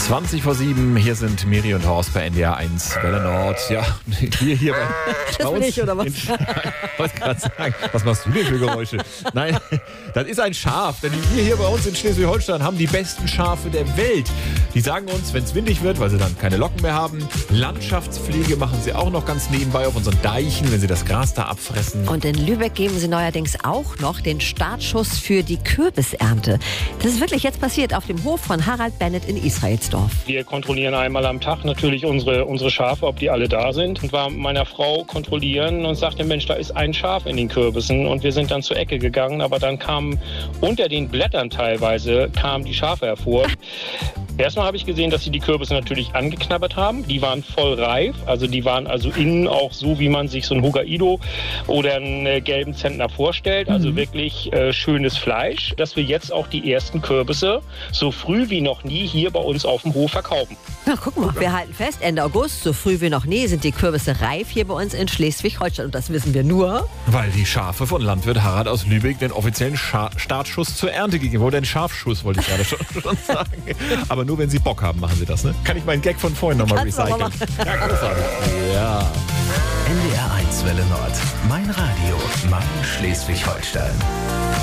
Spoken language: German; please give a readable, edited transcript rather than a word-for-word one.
20 vor 7, hier sind Miri und Horst bei NDR 1 Welle Nord. Ja, hier bei Das bin ich, oder was? Ich wollte gerade sagen, was machst du denn für Geräusche? Nein, das ist ein Schaf, denn wir hier bei uns in Schleswig-Holstein haben die besten Schafe der Welt. Die sagen uns, wenn es windig wird, weil sie dann keine Locken mehr haben, Landschaftspflege machen sie auch noch ganz nebenbei auf unseren Deichen, wenn sie das Gras da abfressen. Und in Lübeck geben sie neuerdings auch noch den Startschuss für die Kürbisernte. Das ist wirklich jetzt passiert auf dem Hof von Harald Bennett in Israelsdorf. Wir kontrollieren einmal am Tag natürlich unsere Schafe, ob die alle da sind. Und war mit meiner Frau kontrollieren und sagte, Mensch, da ist ein Schaf in den Kürbissen. Und wir sind dann zur Ecke gegangen, aber dann kamen unter den Blättern teilweise kamen die Schafe hervor. Erstmal habe ich gesehen, dass sie die Kürbisse natürlich angeknabbert haben. Die waren voll reif, also die waren also innen auch so, wie man sich so ein Hokkaido oder einen gelben Zentner vorstellt. Also wirklich schönes Fleisch, dass wir jetzt auch die ersten Kürbisse so früh wie noch nie hier bei uns auf dem Hof verkaufen. Na, guck mal, wir halten fest, Ende August, so früh wie noch nie, sind die Kürbisse reif hier bei uns in Schleswig-Holstein. Und das wissen wir nur, weil die Schafe von Landwirt Harald aus Lübeck den offiziellen Startschuss zur Ernte gegeben haben. Oder den Schafschuss, wollte ich gerade schon sagen. Aber nur wenn sie Bock haben, machen sie das, ne? Kann ich meinen Gag von vorhin nochmal recyceln? Ja, großartig. Ja. NDR 1 Welle Nord. Mein Radio. Mein Schleswig-Holstein.